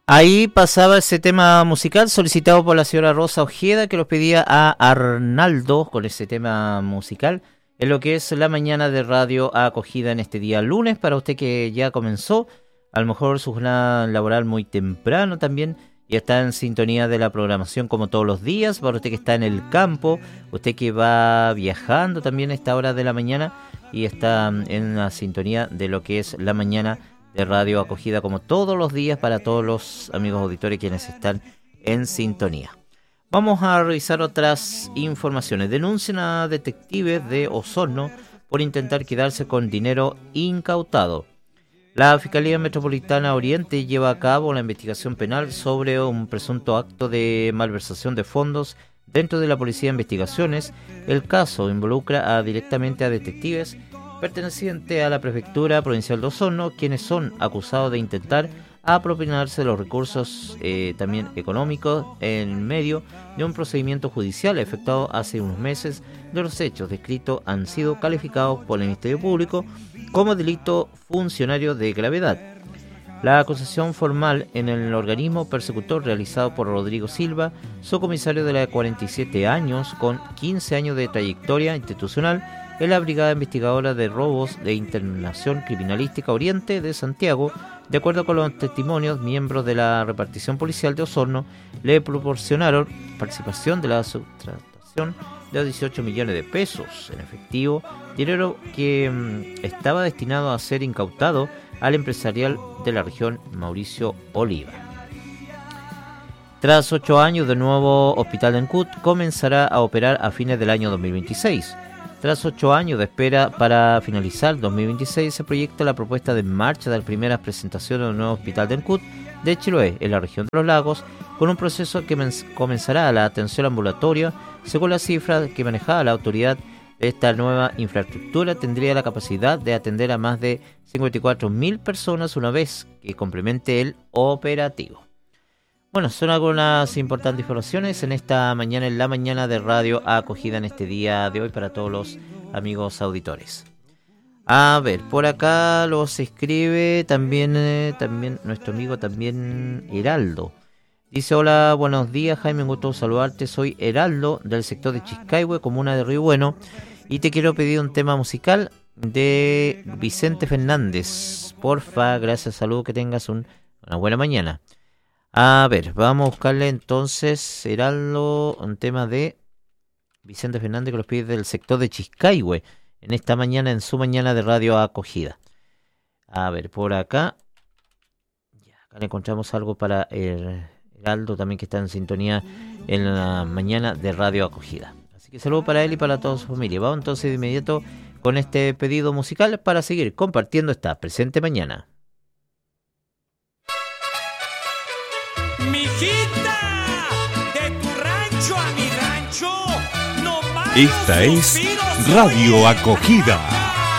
Ahí pasaba ese tema musical solicitado por la señora Rosa Ojeda, que los pedía a Arnaldo con ese tema musical, en lo que es la mañana de radio acogida en este día lunes, para usted que ya comenzó, a lo mejor su jornada laboral muy temprano también, y está en sintonía de la programación como todos los días, para usted que está en el campo, usted que va viajando también a esta hora de la mañana, y está en la sintonía de lo que es la mañana de radio acogida como todos los días para todos los amigos auditores quienes están en sintonía. Vamos a revisar otras informaciones. Denuncian a detectives de Osorno por intentar quedarse con dinero incautado. La Fiscalía Metropolitana Oriente lleva a cabo la investigación penal sobre un presunto acto de malversación de fondos dentro de la Policía de Investigaciones. El caso involucra directamente a detectives perteneciente a la Prefectura Provincial de Osorno, quienes son acusados de intentar apropiarse de los recursos también económicos en medio de un procedimiento judicial efectuado hace unos meses. De los hechos descritos han sido calificados por el Ministerio Público como delito funcionario de gravedad. La acusación formal en el organismo persecutor realizado por Rodrigo Silva, subcomisario de la 47 años con 15 años de trayectoria institucional en la Brigada Investigadora de Robos de Internación Criminalística Oriente de Santiago. De acuerdo con los testimonios, miembros de la repartición policial de Osorno le proporcionaron participación de la subtratación de 18 millones de pesos en efectivo, dinero que estaba destinado a ser incautado al empresarial de la región Mauricio Oliva. Tras 8 años, de nuevo Hospital de Ancud comenzará a operar a fines del año 2026. Tras 8 años de espera para finalizar 2026, se proyecta la propuesta de marcha de las primeras presentaciones del nuevo Hospital de Ancud de Chiloé, en la región de los lagos, con un proceso que comenzará la atención ambulatoria. Según las cifras que manejaba la autoridad, esta nueva infraestructura tendría la capacidad de atender a más de 54.000 personas una vez que complemente el operativo. Bueno, son algunas importantes informaciones en esta mañana, en la mañana de radio acogida en este día de hoy para todos los amigos auditores. A ver, por acá los escribe también nuestro amigo también Heraldo. Dice: hola, buenos días Jaime, un gusto saludarte, soy Heraldo del sector de Chiscaihue, comuna de Río Bueno, y te quiero pedir un tema musical de Vicente Fernández. Porfa, gracias, salud, que tengas una buena mañana. A ver, vamos a buscarle entonces, Heraldo, un tema de Vicente Fernández que los pide del sector de Chiscaihue en esta mañana, en su mañana de radio acogida. A ver, por acá, ya, acá le encontramos algo para Heraldo también, que está en sintonía en la mañana de radio acogida. Así que saludo para él y para toda su familia. Vamos entonces de inmediato con este pedido musical para seguir compartiendo esta presente mañana. Mijita, de tu rancho a mi rancho, no más. Esta es Radio Acogida.